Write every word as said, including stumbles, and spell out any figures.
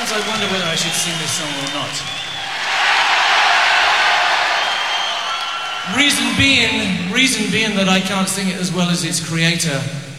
Sometimes I wonder whether I should sing this song or not. Reason being, reason being that I can't sing it as well as its creator,